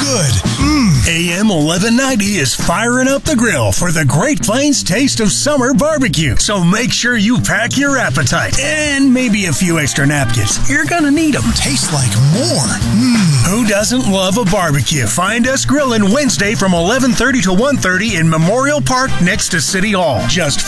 good. AM 1190 is firing up the grill for the Great Plains taste of summer barbecue. So make sure you pack your appetite and maybe a few extra napkins. You're gonna need them. Tastes like more. Who doesn't love a barbecue? Find us grilling Wednesday from 11:30 to 1:30 in Memorial Park next to City Hall. Just